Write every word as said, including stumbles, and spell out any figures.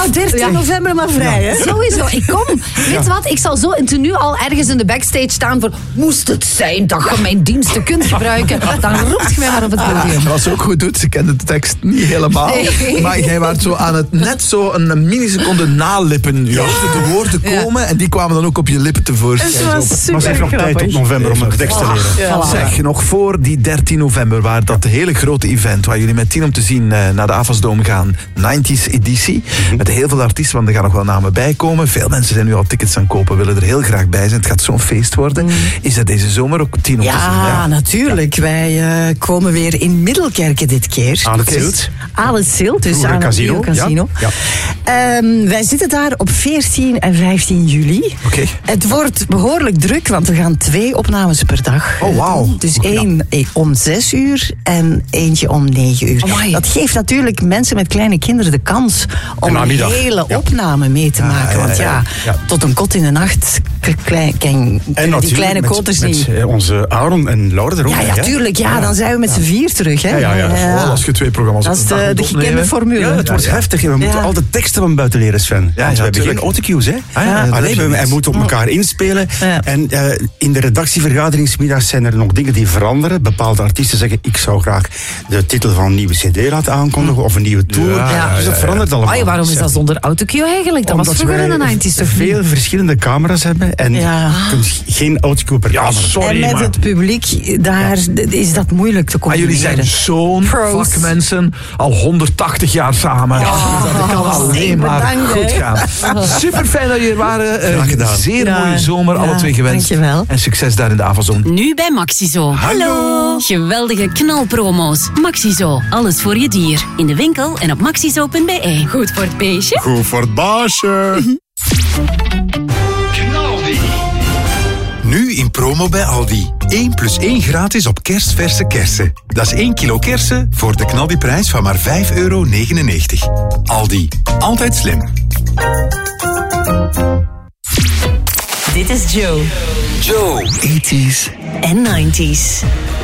dertien Ja. november maar vrij, hè? Sowieso, ik kom. Weet je wat, ik zal zo in tenue al ergens in de backstage staan voor... Moest het zijn dat je mijn diensten kunt gebruiken, dan roept je mij maar op het podium. Wat ze ook goed doet, ze kende de tekst niet helemaal. Nee. Maar jij was zo aan het net zo een milliseconde nalippen. Je hoorde de woorden komen en die kwamen dan ook op je lippen tevoorschijn. Het was Zo. Maar ze heeft nog tijd tot november om een tekst te leren. Ja. Zeg, nog voor die dertien november, waar dat hele grote event, waar jullie met tien om te zien eh, naar de Avasdome gaan, negentig editie, met heel veel artiesten, want er gaan nog wel namen bij komen. Veel mensen zijn nu al tickets aan kopen, willen er heel graag bij zijn. Het gaat zo'n feest worden. Is dat deze zomer ook tien om te zien? Ja, natuurlijk. Wij uh, komen weer in Middelkerken dit keer. Aan het Oké. Zilt. Aan het Zilt, dus Vroeger aan het casino. nieuwe casino. Ja. Ehm, wij zitten daar op veertien en vijftien juli. Oké. Het wordt behoorlijk druk, want we gaan twee opnames per dag. Oh, wauw. Dus één eh, om zes uur en eentje om negen uur. Amai. Dat geeft natuurlijk mensen met kleine kinderen de kans om En een namiddag. hele Ja. opname mee te maken. ja, Want ja, ja, ja. tot een kot in de nacht k- klein, ken, kunnen die kleine met, koters met, niet. eh, onze Aaron en Laura er ook Ja, bij, ja, hè? tuurlijk. Ja, dan zijn we met z'n vier terug. Hè? Ja, ja, ja. Vooral als je twee programma's Dat op is een dag de, moet de gekende opnemen. formule. Ja, het wordt Ja, ja. heftig. We moeten Ja. al de teksten van buiten leren, Sven. Want we hebben tuurlijk. geen autocues, hè? Ah, ja, dat Allee, is we, iets. hij moet op elkaar inspelen. Ja. En uh, in de redactievergaderingsmiddags zijn er nog dingen die veranderen. Bepaalde artiesten zeggen, ik zou graag de titel van een nieuwe cd laten aankondigen of een nieuwe tour. Ja, ja, dus dat ja, verandert allemaal. Amai, waarom is dat zonder autocue eigenlijk? Dat was Omdat vroeger in de wij negentig toch niet? veel verschillende camera's hebben en Ja. je kunt geen autocue per Ja, camera. sorry, En met maar... het publiek, daar d- is dat moeilijk te Ah, combineren. jullie zijn zo'n Pro's. vakmensen, al honderdtachtig jaar samen. Dat kan alleen maar bedankt, goed hè. gaan. Super fijn dat jullie er waren. Eh, Graag gedaan. Zeer Ja, mooie zomer, alle ja, twee gewenst. dankjewel. En succes daar in de Avazone. Nu bij Maxizo. Hallo! Geweldige knalpromo's. Maxizo, alles voor je dier. In de winkel en op maxizo punt b e. Goed voor het beestje. Goed voor het baasje. Nu in promo bij Aldi. één plus één gratis op kerstverse kersen. Dat is één kilo kersen voor de knaldiprijs van maar vijf euro negenennegentig. Aldi. Altijd slim. Dit is Joe. Joe. En negentig.